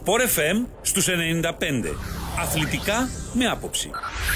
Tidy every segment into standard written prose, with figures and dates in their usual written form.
Sport FM στους 95. Αθλητικά με άποψη.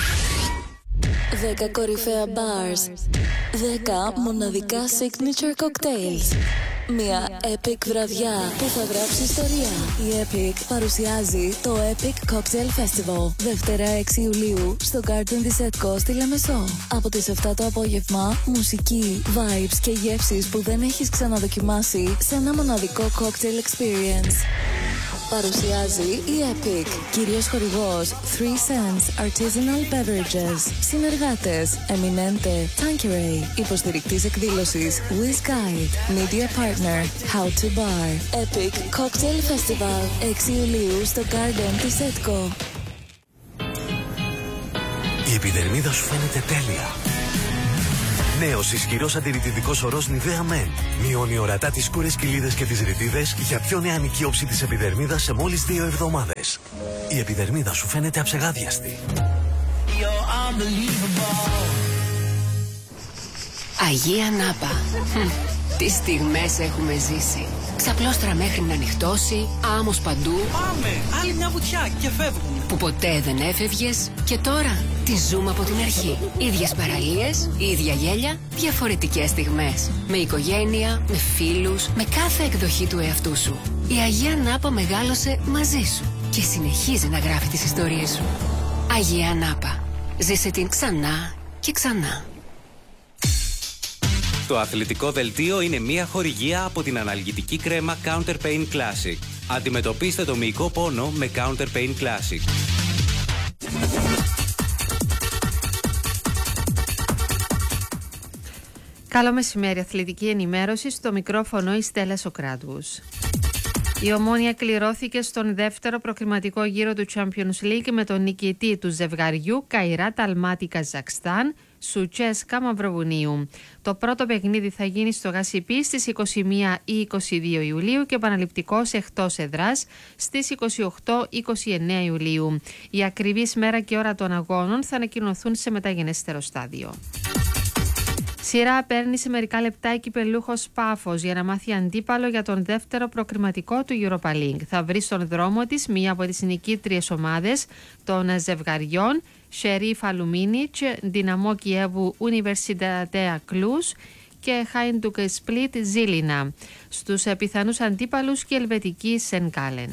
10 κορυφαία bars, 10 μοναδικά signature cocktails. Μια epic βραδιά που θα γράψει ιστορία. Η Epic παρουσιάζει το Epic Cocktail Festival Δευτέρα 6 Ιουλίου στο Garden της Ετκο στη Λεμεσό. Από τις 7 το απόγευμα, μουσική, vibes και γεύσεις που δεν έχεις ξαναδοκιμάσει σε ένα μοναδικό cocktail experience. Παρουσιάζει η Epic, κυρίως χορηγός 3 Cents Artisanal Beverages. Συνεργάτες Eminente, Tanqueray. Υποστηρικτής εκδήλωσης Whiz Guide. Media Partner How to Bar. Epic Cocktail Festival 6 Ιουλίου στο Garden της Ετκο. Η επιδερμίδα σου φαίνεται τέλεια. Νέος ισχυρός αντιρρητιδικός ορός Nivea Men. Μειώνει ορατά τις σκούρες κοιλίδες και τις ρητίδες για πιο νεανική όψη της επιδερμίδας σε μόλις 2 εβδομάδες. Η επιδερμίδα σου φαίνεται αψεγάδιαστη. Αγία Νάπα. Τι στιγμές έχουμε ζήσει. Ξαπλώστρα μέχρι να ανοιχτώσει, άμμος παντού. Πάμε, άλλη μια βουτιά και φεύγουμε. Που ποτέ δεν έφευγες και τώρα τη ζούμε από την αρχή. Ίδιες παραλίες, ίδια γέλια, διαφορετικές στιγμές. Με οικογένεια, με φίλους, με κάθε εκδοχή του εαυτού σου. Η Αγία Νάπα μεγάλωσε μαζί σου και συνεχίζει να γράφει τις ιστορίες σου. Αγία Νάπα. Ζήσε την ξανά και ξανά. Το αθλητικό δελτίο είναι μια χορηγία από την αναλγητική κρέμα Counter Pain Classic. Αντιμετωπίστε το μυϊκό πόνο με Counter Pain Classic. Καλό μεσημέρι, αθλητική ενημέρωση, στο μικρόφωνο η Στέλλα Σοκράτους. Η Ομόνοια κληρώθηκε στον δεύτερο προκριματικό γύρο του Champions League με τον νικητή του ζευγαριού Καϊράτ Αλμάτι Καζακστάν, Σουτσέσκα Μαυροβουνίου. Το πρώτο παιχνίδι θα γίνει στο Γασιπί στις 21 ή 22 Ιουλίου και επαναληπτικός εκτός εδράς στις 28-29 Ιουλίου. Η ακριβής μέρα και ώρα των αγώνων θα ανακοινωθούν σε μεταγενέστερο στάδιο. Σειρά παίρνει σε μερικά λεπτά η κυπελούχος Πάφος για να μάθει αντίπαλο για τον δεύτερο προκριματικό του Europa League. Θα βρει στον δρόμο της μία από τις νικήτριες ομάδες των ζευγαριών Σερίφ Αλουμίνιτς, Δυναμό Κιέβου Ουνιβερσιτατέα Κλούς και Χάιντουκ Σπλίτ Ζήλινα. Στους πιθανούς αντίπαλους και Ελβετική Σεν Κάλεν.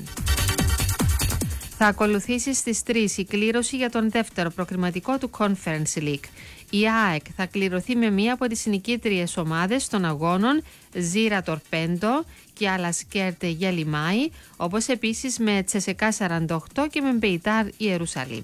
Θα ακολουθήσει στις 3 η κλήρωση για τον δεύτερο προκριματικό του Conference League. Η ΑΕΚ θα κληρωθεί με μία από τις νικήτριες ομάδες των αγώνων Ζήρα Τορπέντο και Αλασκέρτε Γελιμάη, όπως επίσης με Τσεσεκά 48 και με Μπεϊτάρ Ιερουσαλήμ.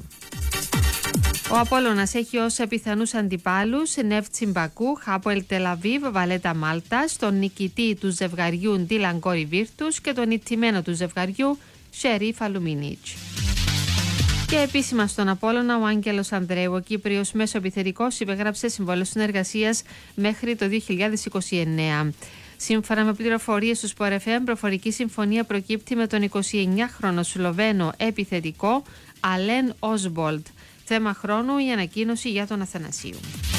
Ο Απόλλωνας έχει ως πιθανούς αντιπάλους Νεύτσι Μπακού, Χάποελ Τελαβίβ, Βαλέτα Μάλτα, τον νικητή του ζευγαριού Ντίλαν Κόρι Βίρτους και τον ηττημένο του ζευγαριού Σερίφ Αλουμίνιτς. Και επίσημα στον Απόλλωνα ο Άγγελος Ανδρέου, ο Κύπριος μεσοεπιθετικός, υπεγράψε συμβόλαιο συνεργασίας μέχρι το 2029. Σύμφωνα με πληροφορίες του Sport FM, προφορική συμφωνία προκύπτει με τον 29χρονο Σλοβαίνο επιθετικό Αλέν Όσμπολτ. Θέμα χρόνου η ανακοίνωση για τον Αθανασίου.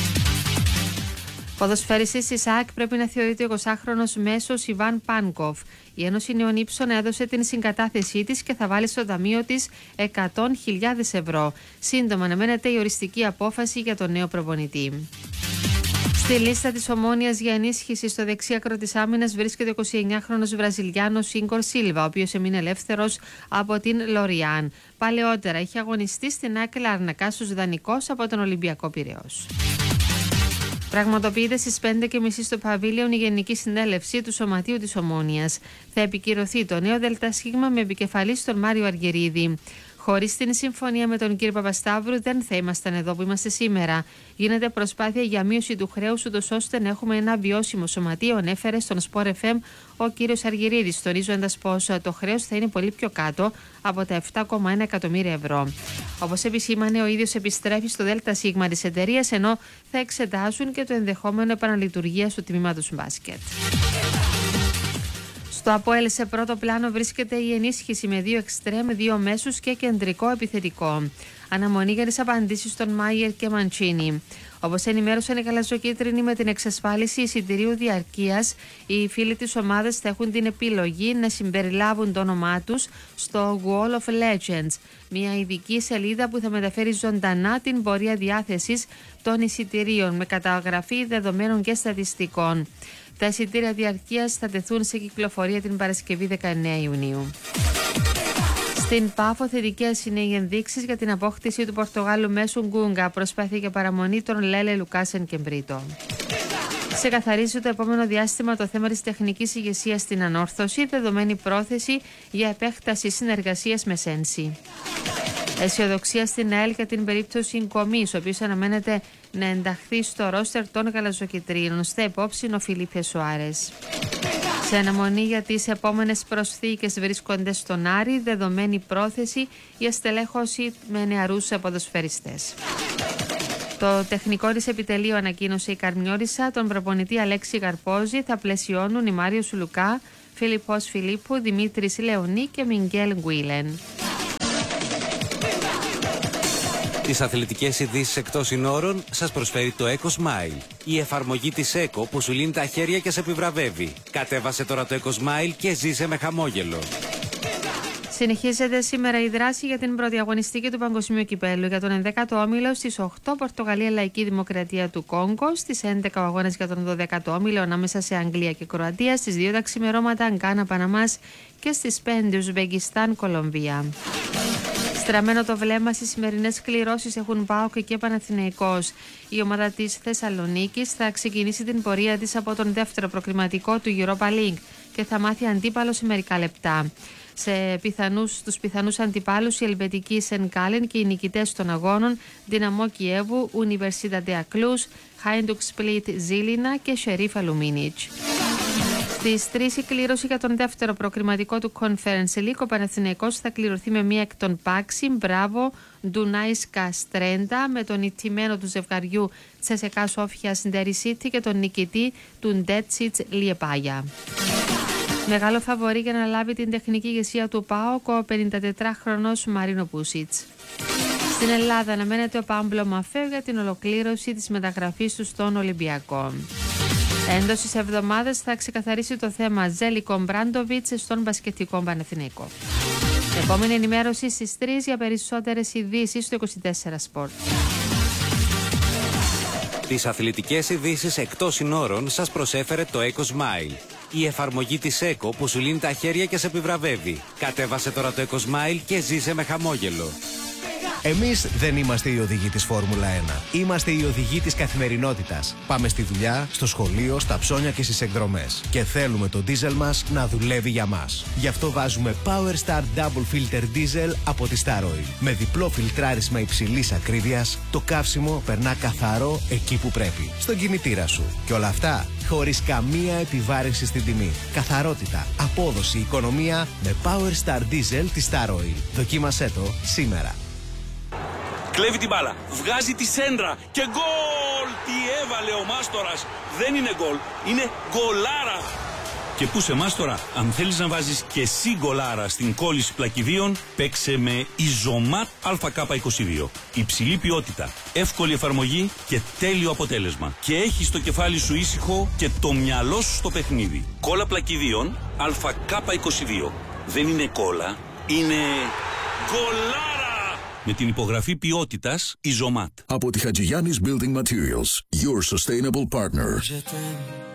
Ποδοσφαιριστής της ΑΕΚ πρέπει να θεωρείται ο 20χρονος μέσος Ιβάν Πάνκοφ. Η Ένωση Νέων Ύψων έδωσε την συγκατάθεσή της και θα βάλει στο ταμείο της 100.000 ευρώ. Σύντομα αναμένεται η οριστική απόφαση για τον νέο προπονητή. Στη λίστα της Ομόνοιας για ενίσχυση στο δεξιάκρο της άμυνας βρίσκεται ο 29χρονος Βραζιλιάνος Ίγκορ Σίλβα, ο οποίος έμεινε ελεύθερος από την Λοριάν. Παλαιότερα είχε αγωνιστεί στην ΑΕΚ Λαρνακάσους δανεικός από τον Ολυμπιακό Πειραιώς. Πραγματοποιείται στις 5:30 στο Παβίλιον η Γενική Συνέλευση του Σωματείου της Ομόνοιας. Θα επικυρωθεί το νέο ΔΣ με επικεφαλή τον Μάριο Αργερίδη. Χωρίς την συμφωνία με τον κύριο Παπασταύρου δεν θα ήμασταν εδώ που είμαστε σήμερα. Γίνεται προσπάθεια για μείωση του χρέους ούτως ώστε να έχουμε ένα βιώσιμο σωματείο, ανέφερε στον Sport FM ο κύριος Αργυρίδης, τονίζοντας πως το χρέος θα είναι πολύ πιο κάτω από τα 7,1 εκατομμύρια ευρώ. Όπως επισήμανε, ο ίδιος επιστρέφει στο ΔΣ της εταιρείας, ενώ θα εξετάσουν και το ενδεχόμενο επαναλειτουργίας του τμήματος μπάσκετ. Στο ΑΠΟΕΛ σε πρώτο πλάνο βρίσκεται η ενίσχυση με 2 εξτρέμ, 2 μέσους και κεντρικό επιθετικό. Αναμονή για τις απαντήσεις των Μάιερ και Μαντσίνι. Όπως ενημέρωσαν οι γαλαζοκίτρινοι, με την εξασφάλιση εισιτηρίου διαρκείας, οι φίλοι της ομάδας θα έχουν την επιλογή να συμπεριλάβουν το όνομά τους στο Wall of Legends, μια ειδική σελίδα που θα μεταφέρει ζωντανά την πορεία διάθεσης των εισιτηρίων με καταγραφή δεδομένων και στατιστικών. Τα εισιτήρια διαρκείας θα τεθούν σε κυκλοφορία την Παρασκευή 19 Ιουνίου. Στην Πάφο, θετικές είναι οι ενδείξεις για την απόκτηση του Πορτογάλου μέσου Γκούγκα, προσπάθεια για παραμονή των Λέλε Λουκάσεν και Μπρίτο. Ξεκαθαρίζει το επόμενο διάστημα το θέμα της τεχνικής ηγεσίας στην ανόρθωση, δεδομένη πρόθεση για επέκταση συνεργασίας με Σένσι. Αισιοδοξία στην ΑΕΛ για την περίπτωση Γκομής, ο οποίος αναμένεται να ενταχθεί στο ρόστερ των γαλαζοκιτρίνων. Στα υπόψη ο Φιλίπε Σουάρες. Σε αναμονή για τις επόμενες προσθήκες βρίσκονται στον Άρη, δεδομένη πρόθεση για στελέχωση με νεαρούς ποδοσφαιριστές. Το τεχνικό της επιτελείο ανακοίνωσε η Καρμιόρισα, τον προπονητή Αλέξη Καρπόζη θα πλαισιώνουν η Μάριος Λουκά, Φιλιππός Φιλίππου, Δημήτρης Λεωνί και Μιγγέλ Γκουίλεν. Τις αθλητικές ειδήσεις εκτός συνόρων σας προσφέρει το Eco Smile. Η εφαρμογή της Eco που σου λύνει τα χέρια και σε επιβραβεύει. Κατέβασε τώρα το Eco Smile και ζήσε με χαμόγελο. Συνεχίζεται σήμερα η δράση για την πρώτη αγωνιστική του Παγκοσμίου Κυπέλλου για τον 11ο όμιλο στις 8 Πορτογαλία Λαϊκή Δημοκρατία του Κόγκο, στις 11 ο αγώνας για τον 12ο όμιλο ανάμεσα σε Αγγλία και Κροατία, στις 2 τα ξημερώματα Γκάνα Παναμάς και στις 5 Ουσμπεκιστάν Κολομβία. Στραμμένο το βλέμμα στις σημερινές κληρώσεις έχουν ΠΑΟΚ και Παναθηναϊκός. Η ομάδα της Θεσσαλονίκης θα ξεκινήσει την πορεία της από τον δεύτερο προκριματικό του Europa League και θα μάθει αντίπαλο σε μερικά λεπτά. Στους πιθανούς αντιπάλους οι Ελβετικοί Σεν Κάλεν και οι νικητές των αγώνων Δυναμό Κιέβου, Universitatea Cluj, Hajduk Split Ζήλινα και Sheriff Aluminic. Στις 3 η κλήρωση για τον δεύτερο προκριματικό του Conference League. Ο Παναθηναϊκός θα κληρωθεί με μία εκ των Πάξι, Μπράβο, Ντουνάισκα Στρέντα, με τον ηττημένο του ζευγαριού Τσεσεκά Σόφια Ντερισίτη και τον νικητή του Ντέτσιτς Λιεπάγια. Μεγάλο φαβορί για να λάβει την τεχνική ηγεσία του ΠΑΟΚ ο 54χρονος Μαρίνο Πούσιτς. Στην Ελλάδα αναμένεται ο Πάμπλο Μαφέο για την ολοκλήρωση της μεταγραφής του στον Ολυμπιακό. Εντός της εβδομάδας θα ξεκαθαρίσει το θέμα Ζέλικο Μπράντοβιτς στον μπασκετικό Παναθηναϊκό. Επόμενη ενημέρωση στις 3 για περισσότερες ειδήσεις στο 24 Sport. Τις αθλητικές ειδήσεις εκτός συνόρων σας προσέφερε το Eco Smile. Η εφαρμογή της Eco που σου λύνει τα χέρια και σε επιβραβεύει. Κατέβασε τώρα το Eco Smile και ζήσε με χαμόγελο. Εμείς δεν είμαστε οι οδηγοί της Φόρμουλα 1. Είμαστε οι οδηγοί της καθημερινότητας. Πάμε στη δουλειά, στο σχολείο, στα ψώνια και στις εκδρομές. Και θέλουμε το ντίζελ μας να δουλεύει για μας. Γι' αυτό βάζουμε Power Star Double Filter Diesel από τη Star Oil. Με διπλό φιλτράρισμα υψηλής ακρίβειας, το καύσιμο περνά καθαρό εκεί που πρέπει. Στον κινητήρα σου. Και όλα αυτά χωρίς καμία επιβάρυνση στην τιμή. Καθαρότητα, απόδοση, οικονομία με Power Star Diesel τη Star Oil. Δοκίμασέ το σήμερα. Κλέβει την μπάλα, βγάζει τη σέντρα και γκολ! Τι έβαλε ο Μάστορας! Δεν είναι γκολ, είναι γκολάρα! Και πού σε Μάστορα, αν θέλεις να βάζεις και εσύ γκολάρα στην κόλληση πλακιδίων, παίξε με Ιζωμάτ ΑΚ22. Υψηλή ποιότητα, εύκολη εφαρμογή και τέλειο αποτέλεσμα. Και έχεις το κεφάλι σου ήσυχο και το μυαλό σου στο παιχνίδι. Κόλλα πλακιδίων ΑΚ22. Δεν είναι κόλλα, είναι γκολάρα! Με την υπογραφή ποιότητας Ιζωμάτ. Από τη Χατζηγιάννης Building Materials, your sustainable partner.